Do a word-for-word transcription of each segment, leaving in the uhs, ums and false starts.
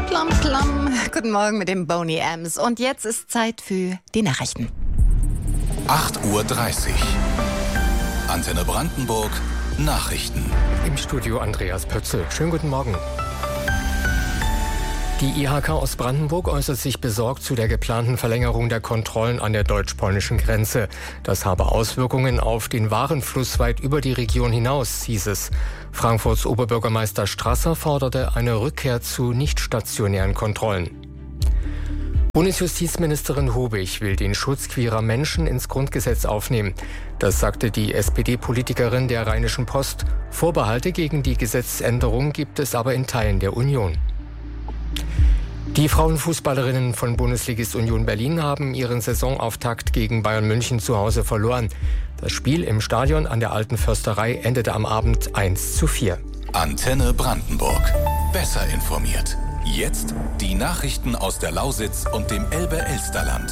Plom, plom. Guten Morgen mit dem Boney Ams. Und jetzt ist Zeit für die Nachrichten. acht Uhr dreißig. Antenne Brandenburg. Nachrichten. Im Studio Andreas Pötzl. Schönen guten Morgen. Die I H K aus Brandenburg äußert sich besorgt zu der geplanten Verlängerung der Kontrollen an der deutsch-polnischen Grenze. Das habe Auswirkungen auf den Warenfluss weit über die Region hinaus, hieß es. Frankfurts Oberbürgermeister Strasser forderte eine Rückkehr zu nicht stationären Kontrollen. Bundesjustizministerin Hobig will den Schutz queerer Menschen ins Grundgesetz aufnehmen. Das sagte die S P D-Politikerin der Rheinischen Post. Vorbehalte gegen die Gesetzesänderung gibt es aber in Teilen der Union. Die Frauenfußballerinnen von Bundesligist Union Berlin haben ihren Saisonauftakt gegen Bayern München zu Hause verloren. Das Spiel im Stadion an der Alten Försterei endete am Abend eins zu vier. Antenne Brandenburg. Besser informiert. Jetzt die Nachrichten aus der Lausitz und dem Elbe-Elsterland.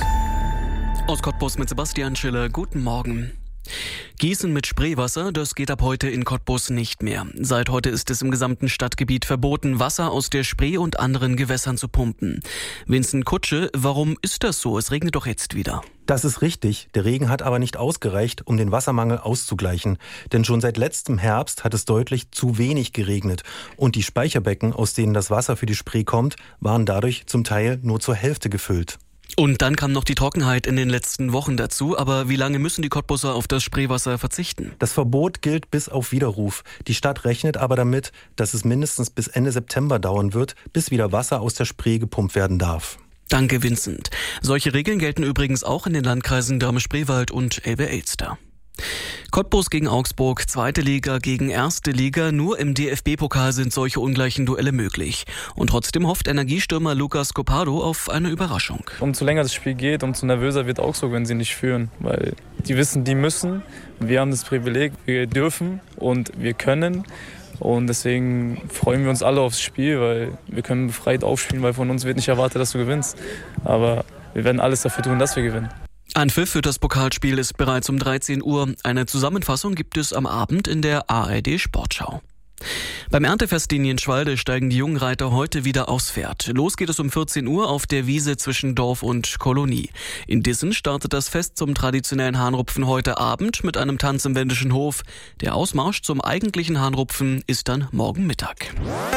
Aus Cottbus mit Sebastian Schiller. Guten Morgen. Gießen mit Spreewasser, das geht ab heute in Cottbus nicht mehr. Seit heute ist es im gesamten Stadtgebiet verboten, Wasser aus der Spree und anderen Gewässern zu pumpen. Vincent Kutsche, warum ist das so? Es regnet doch jetzt wieder. Das ist richtig. Der Regen hat aber nicht ausgereicht, um den Wassermangel auszugleichen. Denn schon seit letztem Herbst hat es deutlich zu wenig geregnet. Und die Speicherbecken, aus denen das Wasser für die Spree kommt, waren dadurch zum Teil nur zur Hälfte gefüllt. Und dann kam noch die Trockenheit in den letzten Wochen dazu. Aber wie lange müssen die Cottbusser auf das Spreewasser verzichten? Das Verbot gilt bis auf Widerruf. Die Stadt rechnet aber damit, dass es mindestens bis Ende September dauern wird, bis wieder Wasser aus der Spree gepumpt werden darf. Danke, Vincent. Solche Regeln gelten übrigens auch in den Landkreisen Dahme-Spreewald und Elbe-Elster. Cottbus gegen Augsburg, zweite Liga gegen erste Liga. Nur im D F B-Pokal sind solche ungleichen Duelle möglich. Und trotzdem hofft Energiestürmer Lucas Copado auf eine Überraschung. Umso länger das Spiel geht, umso nervöser wird Augsburg, wenn sie nicht führen. Weil die wissen, die müssen. Wir haben das Privileg, wir dürfen und wir können. Und deswegen freuen wir uns alle aufs Spiel, weil wir können befreit aufspielen, weil von uns wird nicht erwartet, dass du gewinnst. Aber wir werden alles dafür tun, dass wir gewinnen. Anpfiff für das Pokalspiel ist bereits um dreizehn Uhr. Eine Zusammenfassung gibt es am Abend in der A R D Sportschau. Beim Erntefest in Jenschwalde steigen die jungen Reiter heute wieder aufs Pferd. Los geht es um vierzehn Uhr auf der Wiese zwischen Dorf und Kolonie. In Dissen startet das Fest zum traditionellen Hahnrupfen heute Abend mit einem Tanz im Wendischen Hof. Der Ausmarsch zum eigentlichen Hahnrupfen ist dann morgen Mittag.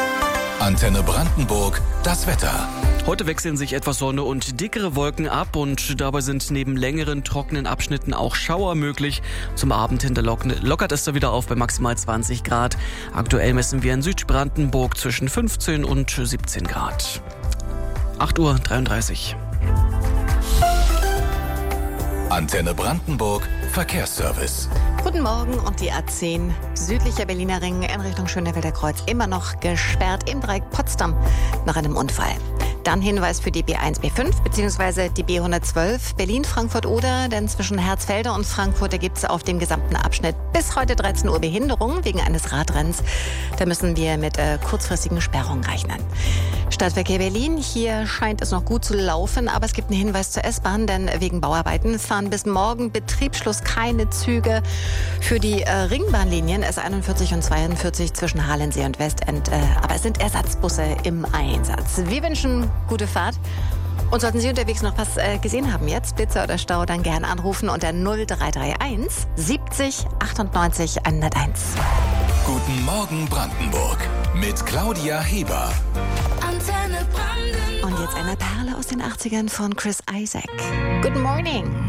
Antenne Brandenburg. Das Wetter. Heute wechseln sich etwas Sonne und dickere Wolken ab und dabei sind neben längeren trockenen Abschnitten auch Schauer möglich. Zum Abend hin lockert es da wieder auf bei maximal zwanzig Grad. Aktuell messen wir in Südbrandenburg zwischen fünfzehn und siebzehn Grad. acht Uhr dreiunddreißig. Antenne Brandenburg. Verkehrsservice. Guten Morgen und die A zehn südlicher Berliner Ring in Richtung Schönefelder Kreuz immer noch gesperrt im Dreieck Potsdam nach einem Unfall. Dann Hinweis für die B eins, B fünf bzw. die B hundertzwölf Berlin-Frankfurt-Oder, denn zwischen Herzfelder und Frankfurt gibt es auf dem gesamten Abschnitt bis heute dreizehn Uhr Behinderung wegen eines Radrenns. Da müssen wir mit äh, kurzfristigen Sperrungen rechnen. Stadtverkehr Berlin, hier scheint es noch gut zu laufen, aber es gibt einen Hinweis zur S-Bahn, denn wegen Bauarbeiten fahren bis morgen Betriebsschluss keine Züge für die äh, Ringbahnlinien S einundvierzig und zweiundvierzig zwischen Halensee und Westend, äh, aber es sind Ersatzbusse im Einsatz. Wir wünschen gute Fahrt. Und sollten Sie unterwegs noch was äh, gesehen haben jetzt, Blitzer oder Stau, dann gern anrufen unter null drei drei eins siebzig achtundneunzig hunderteins. Guten Morgen Brandenburg mit Claudia Heber. Und jetzt eine Perle aus den achtzigern von Chris Isaak. Good morning.